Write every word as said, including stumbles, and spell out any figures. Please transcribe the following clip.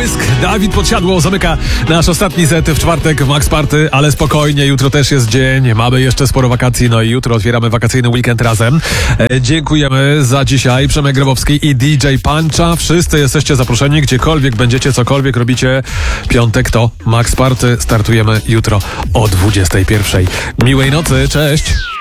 Błysk, Dawid Podsiadło zamyka nasz ostatni set w czwartek w Max Party, ale spokojnie, jutro też jest dzień, mamy jeszcze sporo wakacji, no i jutro otwieramy wakacyjny weekend razem. E, dziękujemy za dzisiaj, Przemek Grabowski i D J Puncha. Wszyscy jesteście zaproszeni, gdziekolwiek będziecie, cokolwiek robicie. Piątek to Max Party, startujemy jutro o dwudziestej pierwszej. Miłej nocy, cześć!